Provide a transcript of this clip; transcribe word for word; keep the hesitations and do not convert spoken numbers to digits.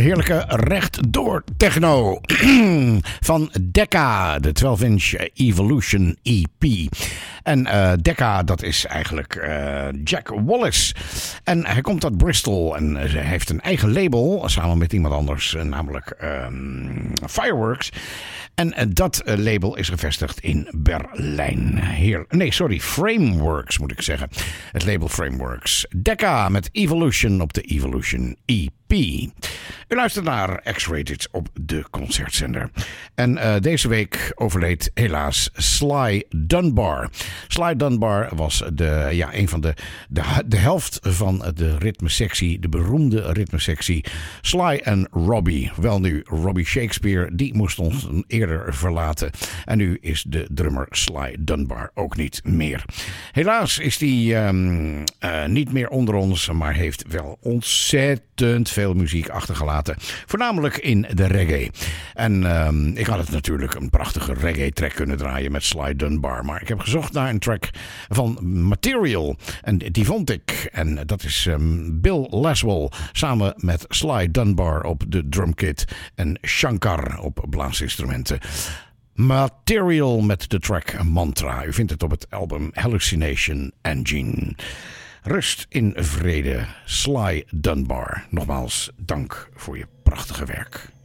heerlijke rechtdoor techno van Decca, de twaalf inch Evolution E P. En uh, Decca, dat is eigenlijk uh, Jack Wallace. En hij komt uit Bristol en hij heeft een eigen label, samen met iemand anders, namelijk um, Fireworks. En uh, dat uh, label is gevestigd in Berlijn. Heer, nee, sorry, Frameworks moet ik zeggen. Het label Frameworks. Decca met Evolution op de Evolution E P. U luistert naar X-Rated op de concertzender. En uh, deze week overleed helaas Sly Dunbar. Sly Dunbar was de, ja, een van de, de, de helft van de ritmesectie, de beroemde ritmesectie Sly en Robbie. Wel nu, Robbie Shakespeare, die moest ons eerder verlaten. En nu is de drummer Sly Dunbar ook niet meer. Helaas is hij um, uh, niet meer onder ons, maar heeft wel ontzettend veel veel muziek achtergelaten. Voornamelijk in de reggae. En um, ik had het natuurlijk een prachtige reggae track kunnen draaien met Sly Dunbar. Maar ik heb gezocht naar een track van Material. En die vond ik. En dat is um, Bill Laswell samen met Sly Dunbar op de drumkit. En Shankar op blaasinstrumenten. Material met de track Mantra. U vindt het op het album Hallucination Engine. Rust in vrede, Sly Dunbar. Nogmaals, dank voor je prachtige werk.